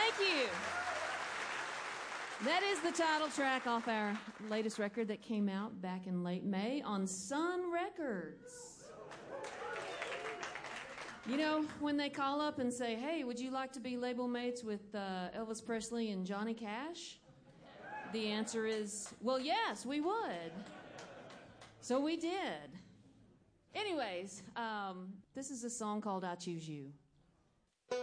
Thank you. That is the title track off our latest record that came out back in late May on Sun Records. You know, when they call up and say, hey, would you like to be label mates with Elvis Presley and Johnny Cash? The answer is, well, yes, we would. So we did. Anyways, this is a song called I Choose You.